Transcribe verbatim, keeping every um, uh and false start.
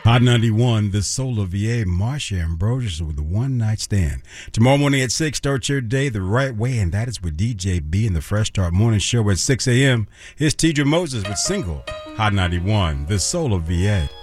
Hot ninety-one, the Soul of V A, Marsha Ambrosius with the One Night Stand. Tomorrow morning at six, start your day the right way, and that is with D J B and the Fresh Start Morning Show at six a.m. Here's Tidra Moses with single Hot ninety-one, the Soul of V A.